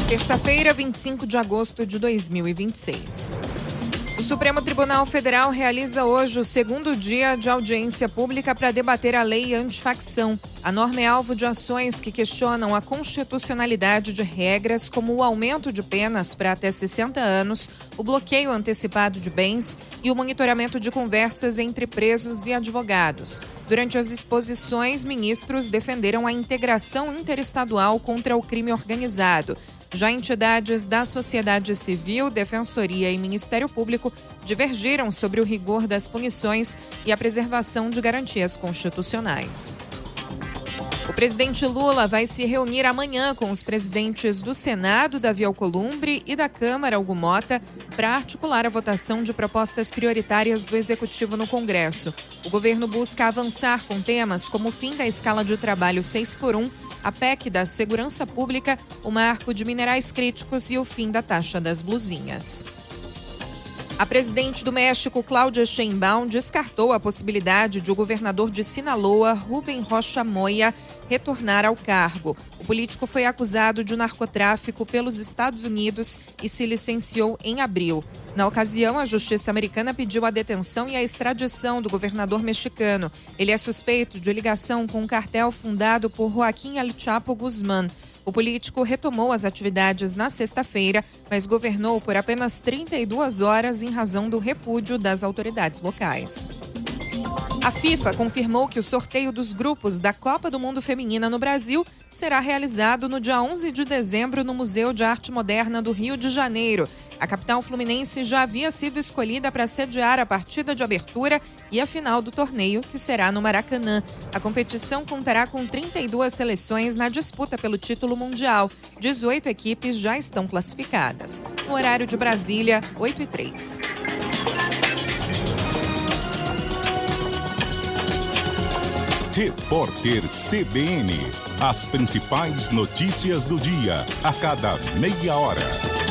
Terça-feira, 25 de agosto de 2026. O Supremo Tribunal Federal realiza hoje o segundo dia de audiência pública para debater a lei antifacção. A norma é alvo de ações que questionam a constitucionalidade de regras como o aumento de penas para até 60 anos, o bloqueio antecipado de bens e o monitoramento de conversas entre presos e advogados. Durante as exposições, ministros defenderam a integração interestadual contra o crime organizado. Já entidades da sociedade civil, Defensoria e Ministério Público divergiram sobre o rigor das punições e a preservação de garantias constitucionais. O presidente Lula vai se reunir amanhã com os presidentes do Senado, Davi Alcolumbre, e da Câmara, Hugo Mota, para articular a votação de propostas prioritárias do Executivo no Congresso. O governo busca avançar com temas como o fim da escala de trabalho 6x1, a PEC da Segurança Pública, o marco de minerais críticos e o fim da taxa das blusinhas. A presidente do México, Cláudia Sheinbaum, descartou a possibilidade de o governador de Sinaloa, Rubem Rocha Moya, retornar ao cargo. O político foi acusado de narcotráfico pelos Estados Unidos e se licenciou em abril. Na ocasião, a justiça americana pediu a detenção e a extradição do governador mexicano. Ele é suspeito de ligação com um cartel fundado por Joaquim El Chapo Guzmán. O político retomou as atividades na sexta-feira, mas governou por apenas 32 horas em razão do repúdio das autoridades locais. A FIFA confirmou que o sorteio dos grupos da Copa do Mundo Feminina no Brasil será realizado no dia 11 de dezembro no Museu de Arte Moderna do Rio de Janeiro. A capital fluminense já havia sido escolhida para sediar a partida de abertura e a final do torneio, que será no Maracanã. A competição contará com 32 seleções na disputa pelo título mundial. 18 equipes já estão classificadas. No horário de Brasília, 8h03. Repórter CBN. As principais notícias do dia, a cada meia hora.